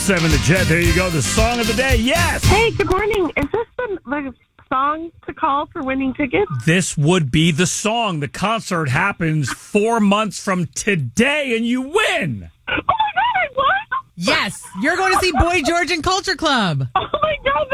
7 to Jet. There you go. The song of the day. Yes. Hey, good morning. Is this the song to call for winning tickets? This would be the song. The concert happens 4 months from today, and you win. Oh, my God, I won? Yes, you're going to see Boy George and Culture Club. Oh,